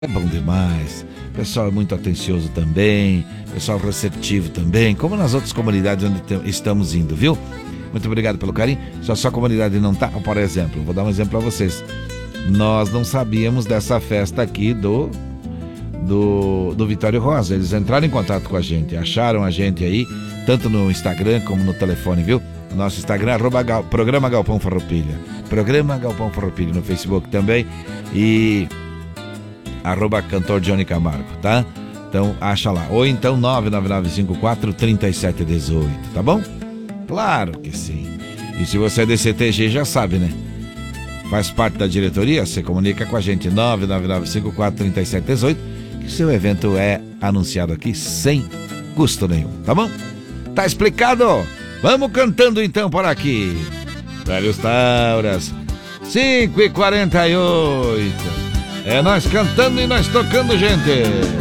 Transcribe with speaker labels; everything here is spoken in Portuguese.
Speaker 1: É bom demais. O pessoal é muito atencioso também, pessoal receptivo também, como nas outras comunidades onde estamos indo, viu? Muito obrigado pelo carinho. Se a sua comunidade não tá, por exemplo, vou dar um exemplo para vocês. Nós não sabíamos dessa festa aqui do Vitório Rosa. Eles entraram em contato com a gente, acharam a gente aí, tanto no Instagram como no telefone, viu? Nosso Instagram, Programa Galpão Farroupilha. Programa Galpão Farroupilha no Facebook também. E @cantor Johnny Camargo, tá? Então acha lá. Ou então 999543718, tá bom? Claro que sim. E se você é DCTG, já sabe, né? Faz parte da diretoria, você comunica com a gente 999543718, que seu evento é anunciado aqui sem custo nenhum, tá bom? Tá explicado? Vamos cantando então por aqui. Velhos Tauras, 5h48. É nós cantando e nós tocando, gente.